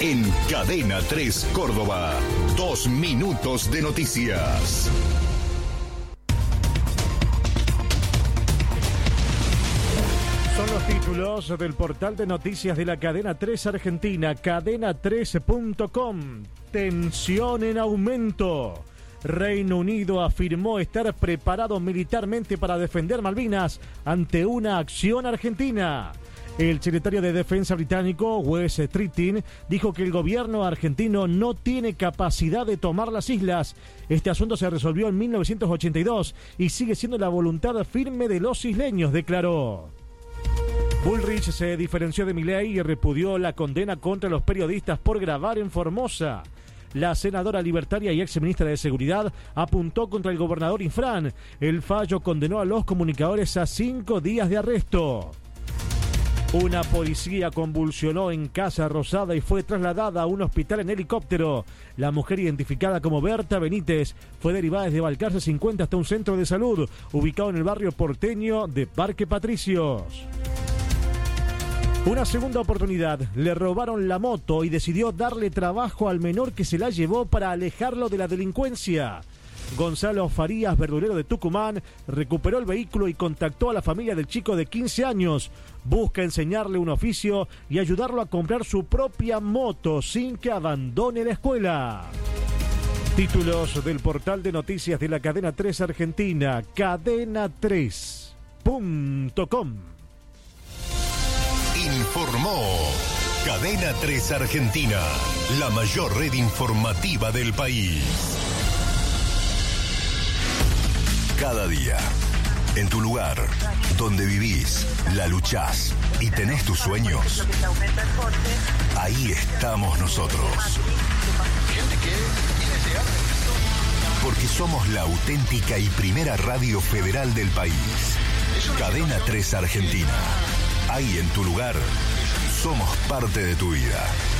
En Cadena 3 Córdoba, 2 minutos de noticias. Son los títulos del portal de noticias de la Cadena 3 Argentina, cadena3.com. Tensión en aumento. Reino Unido afirmó estar preparado militarmente para defender Malvinas ante una acción argentina. El secretario de Defensa británico, Wes Streeting, dijo que el gobierno argentino no tiene capacidad de tomar las islas. Este asunto se resolvió en 1982 y sigue siendo la voluntad firme de los isleños, declaró. Bullrich se diferenció de Milei y repudió la condena contra los periodistas por grabar en Formosa. La senadora libertaria y exministra de Seguridad apuntó contra el gobernador Infran. El fallo condenó a los comunicadores a 5 días de arresto. Una policía convulsionó en Casa Rosada y fue trasladada a un hospital en helicóptero. La mujer, identificada como Berta Benítez, fue derivada desde Balcarce 50 hasta un centro de salud ubicado en el barrio porteño de Parque Patricios. Una segunda oportunidad, le robaron la moto y decidió darle trabajo al menor que se la llevó para alejarlo de la delincuencia. Gonzalo Farías, verdulero de Tucumán, recuperó el vehículo y contactó a la familia del chico de 15 años. Busca enseñarle un oficio y ayudarlo a comprar su propia moto sin que abandone la escuela. Títulos del portal de noticias de la Cadena 3 Argentina, cadena3.com. Informó Cadena 3 Argentina, la mayor red informativa del país. Cada día, en tu lugar, donde vivís, la luchás y tenés tus sueños, ahí estamos nosotros. Porque somos la auténtica y primera radio federal del país. Cadena 3 Argentina. Ahí en tu lugar, somos parte de tu vida.